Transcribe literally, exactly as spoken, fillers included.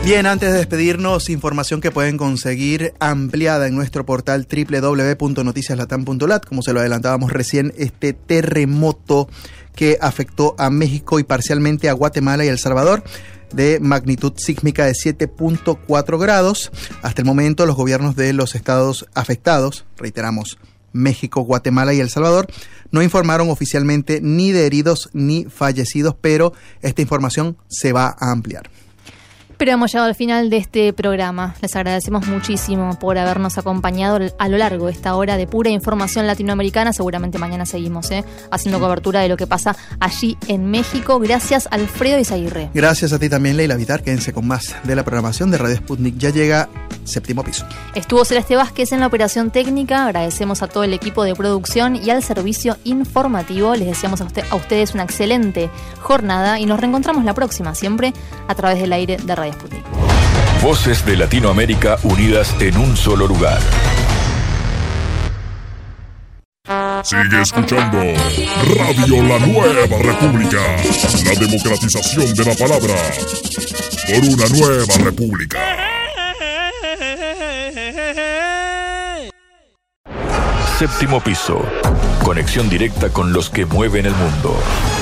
Bien, antes de despedirnos, información que pueden conseguir ampliada en nuestro portal doble u doble u doble u punto noticias latam punto lat. Como se lo adelantábamos recién, este terremoto que afectó a México y parcialmente a Guatemala y El Salvador, de magnitud sísmica de siete punto cuatro grados. Hasta el momento, los gobiernos de los estados afectados, reiteramos, México, Guatemala y El Salvador, no informaron oficialmente ni de heridos ni fallecidos, pero esta información se va a ampliar. Pero hemos llegado al final de este programa. Les agradecemos muchísimo por habernos acompañado a lo largo de esta hora de pura información latinoamericana. Seguramente mañana seguimos ¿eh? haciendo cobertura de lo que pasa allí en México. Gracias, Alfredo Izaguirre. Gracias a ti también, Leila Vitar. Quédense con más de la programación de Radio Sputnik. Ya llega Séptimo Piso. Estuvo Celeste Vázquez en la operación técnica. Agradecemos a todo el equipo de producción y al servicio informativo. Les deseamos a, usted, a ustedes una excelente jornada y nos reencontramos la próxima, siempre a través del aire de Radio Sputnik. Voces de Latinoamérica unidas en un solo lugar. Sigue escuchando Radio La Nueva República, la democratización de la palabra por una nueva república. Séptimo Piso, conexión directa con los que mueven el mundo.